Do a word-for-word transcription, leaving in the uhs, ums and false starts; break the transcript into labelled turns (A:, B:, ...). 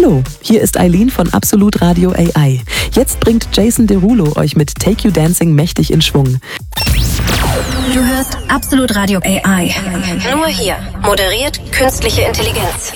A: Hallo, hier ist Eileen von Absolut Radio A I. Jetzt bringt Jason Derulo euch mit Take You Dancing mächtig in Schwung.
B: Du hörst Absolut Radio A I. Nur hier. Moderiert künstliche Intelligenz.